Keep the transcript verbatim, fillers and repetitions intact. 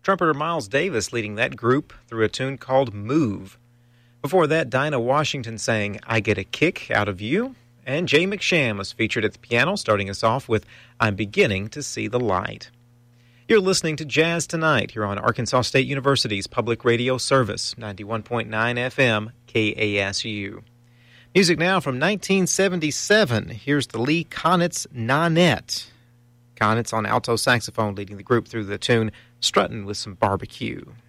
Trumpeter Miles Davis leading that group through a tune called Move. Before that, Dinah Washington sang I Get a Kick Out of You, and Jay McSham was featured at the piano, starting us off with I'm Beginning to See the Light. You're listening to Jazz Tonight here on Arkansas State University's public radio service, ninety-one point nine F M, K A S U. Music now from nineteen seventy-seven. Here's the Lee Konitz Nonette. Konitz on alto saxophone leading the group through the tune Struttin' with Some Barbecue.